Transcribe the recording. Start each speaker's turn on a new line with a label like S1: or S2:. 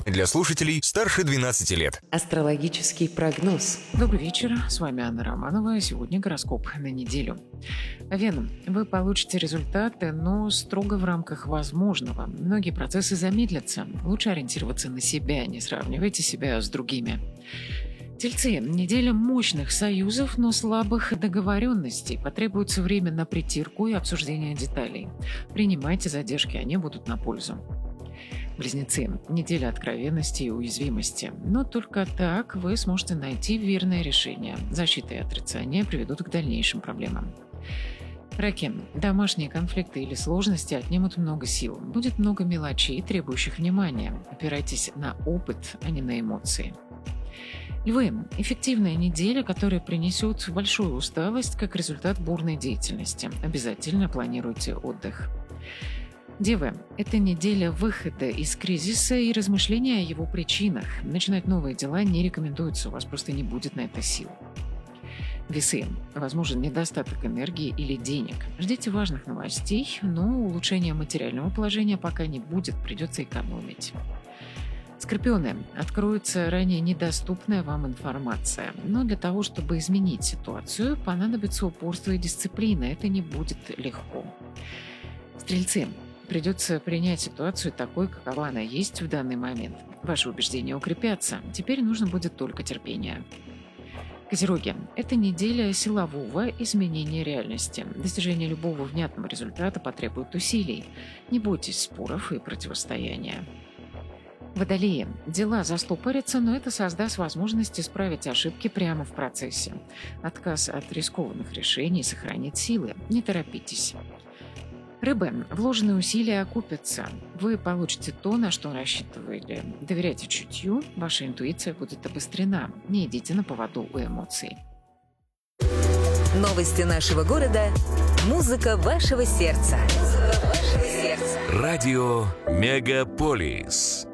S1: Для слушателей старше 12 лет.
S2: Астрологический прогноз.
S3: Добрый вечер, с вами Анна Романова. Сегодня гороскоп на неделю. Овен, вы получите результаты, но строго в рамках возможного. Многие процессы замедлятся. Лучше ориентироваться на себя, не сравнивайте себя с другими. Тельцы, неделя мощных союзов, но слабых договоренностей. Потребуется время на притирку и обсуждение деталей. Принимайте задержки, они будут на пользу. Близнецы, неделя откровенности и уязвимости. Но только так вы сможете найти верное решение. Защита и отрицание приведут к дальнейшим проблемам. Раки, домашние конфликты или сложности отнимут много сил. Будет много мелочей, требующих внимания. Опирайтесь на опыт, а не на эмоции. Львы, эффективная неделя, которая принесет большую усталость как результат бурной деятельности. Обязательно планируйте отдых. Девы, это неделя выхода из кризиса и размышления о его причинах. Начинать новые дела не рекомендуется, у вас просто не будет на это сил. Весы, возможен недостаток энергии или денег. Ждите важных новостей, но улучшения материального положения пока не будет, придется экономить. Скорпионы, откроется ранее недоступная вам информация, но для того, чтобы изменить ситуацию, понадобится упорство и дисциплина, это не будет легко. Стрельцы, придется принять ситуацию такой, какова она есть в данный момент. Ваши убеждения укрепятся, теперь нужно будет только терпение. Козероги, это неделя силового изменения реальности. Достижение любого внятного результата потребует усилий. Не бойтесь споров и противостояния. Водолеи, дела застопорятся, но это создаст возможность исправить ошибки прямо в процессе. Отказ от рискованных решений сохранит силы, не торопитесь. Рыбы, вложенные усилия окупятся. Вы получите то, на что рассчитывали. Доверяйте чутью, ваша интуиция будет обострена. Не идите на поводу у эмоций.
S4: Новости нашего города. Музыка вашего сердца.
S1: Радио Мегаполис.